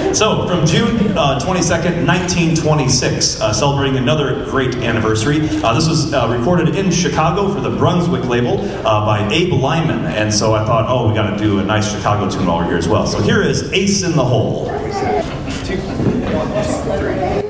So, from June 22nd, 1926, celebrating another great anniversary. This was recorded in Chicago for the Brunswick label by Abe Lyman. And so I thought, oh, we got to do a nice Chicago tune while we're here as well. So here is Ace in the Hole. 2, 1, 2, 3.